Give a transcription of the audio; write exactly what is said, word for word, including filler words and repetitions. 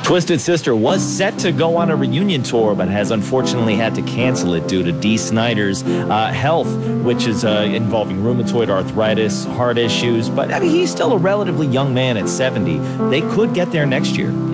Twisted Sister was set to go on a reunion tour, but has unfortunately had to cancel it due to Dee Snider's uh, health, which is uh, involving rheumatoid arthritis, heart issues. But I mean, he's still a relatively young man at seventy. They could get there next year.